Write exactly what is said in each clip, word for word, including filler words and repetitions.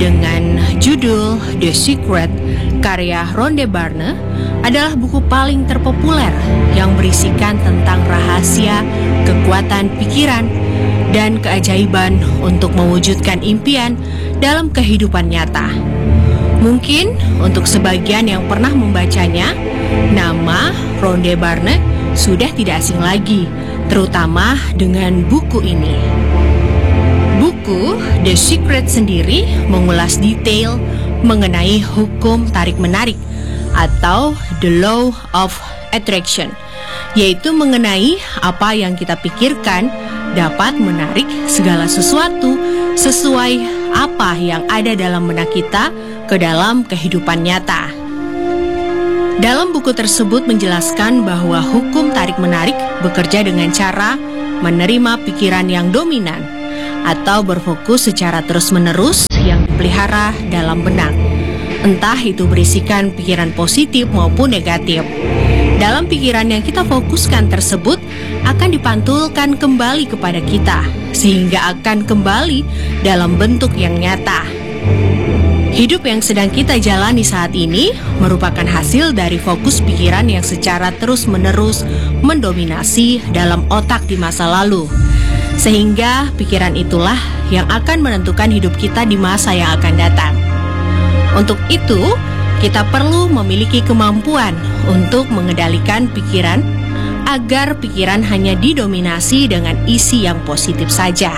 dengan judul The Secret karya Rhonda Byrne adalah buku paling terpopuler yang berisikan tentang rahasia, kekuatan pikiran, dan keajaiban untuk mewujudkan impian dalam kehidupan nyata. Mungkin untuk sebagian yang pernah membacanya, nama Rhonda Byrne sudah tidak asing lagi, terutama dengan buku ini. Buku The Secret sendiri mengulas detail mengenai hukum tarik-menarik atau The Law of Attraction, yaitu mengenai apa yang kita pikirkan dapat menarik segala sesuatu sesuai apa yang ada dalam benak kita ke dalam kehidupan nyata. Dalam buku tersebut menjelaskan bahwa hukum tarik-menarik bekerja dengan cara menerima pikiran yang dominan atau berfokus secara terus-menerus yang dipelihara dalam benak, entah itu berisikan pikiran positif maupun negatif. Dalam pikiran yang kita fokuskan tersebut akan dipantulkan kembali kepada kita, sehingga akan kembali dalam bentuk yang nyata. Hidup yang sedang kita jalani saat ini merupakan hasil dari fokus pikiran yang secara terus-menerus mendominasi dalam otak di masa lalu. Sehingga pikiran itulah yang akan menentukan hidup kita di masa yang akan datang. Untuk itu, kita perlu memiliki kemampuan untuk mengendalikan pikiran agar pikiran hanya didominasi dengan isi yang positif saja.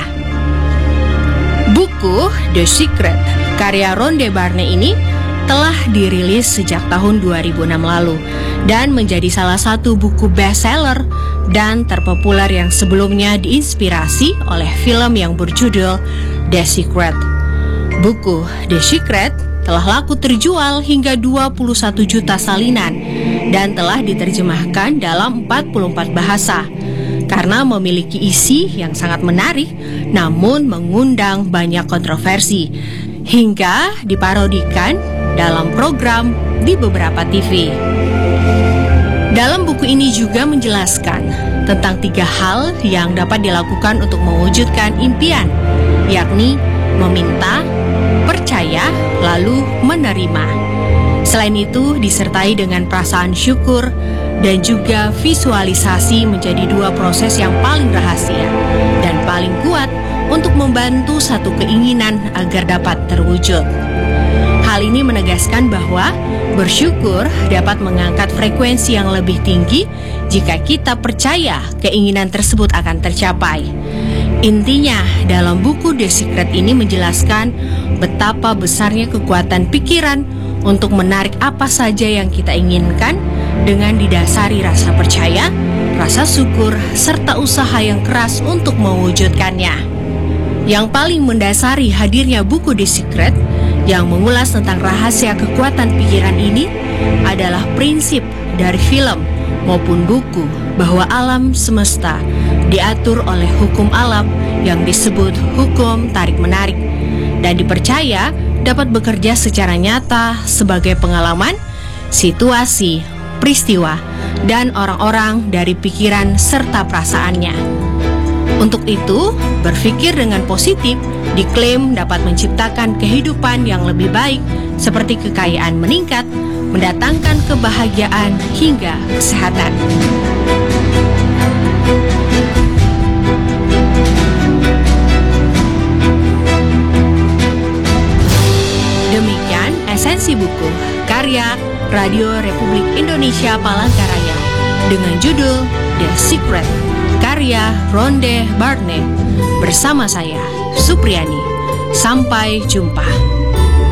Buku The Secret karya Rhonda Byrne ini telah dirilis sejak tahun dua ribu enam lalu dan menjadi salah satu buku bestseller dan terpopuler yang sebelumnya diinspirasi oleh film yang berjudul The Secret. Buku The Secret telah laku terjual hingga dua puluh satu juta salinan dan telah diterjemahkan dalam empat puluh empat bahasa karena memiliki isi yang sangat menarik namun mengundang banyak kontroversi hingga diparodikan dalam program di beberapa T V. Dalam buku ini juga menjelaskan tentang tiga hal yang dapat dilakukan untuk mewujudkan impian, yakni meminta, percaya, lalu menerima. Selain itu, disertai dengan perasaan syukur dan juga visualisasi menjadi dua proses yang paling rahasia dan paling kuat untuk membantu satu keinginan agar dapat terwujud. Hal ini menegaskan bahwa bersyukur dapat mengangkat frekuensi yang lebih tinggi jika kita percaya keinginan tersebut akan tercapai. Intinya, dalam buku The Secret ini menjelaskan betapa besarnya kekuatan pikiran untuk menarik apa saja yang kita inginkan dengan didasari rasa percaya, rasa syukur, serta usaha yang keras untuk mewujudkannya. Yang paling mendasari hadirnya buku The Secret yang mengulas tentang rahasia kekuatan pikiran ini adalah prinsip dari film maupun buku bahwa alam semesta diatur oleh hukum alam yang disebut hukum tarik-menarik dan dipercaya dapat bekerja secara nyata sebagai pengalaman, situasi, peristiwa, dan orang-orang dari pikiran serta perasaannya. Untuk itu, berpikir dengan positif diklaim dapat menciptakan kehidupan yang lebih baik seperti kekayaan meningkat, mendatangkan kebahagiaan hingga kesehatan. Demikian esensi buku karya Radio Republik Indonesia Palangkaraya dengan judul The Secret karya Rhonda Byrne bersama saya Supriyani. Sampai jumpa.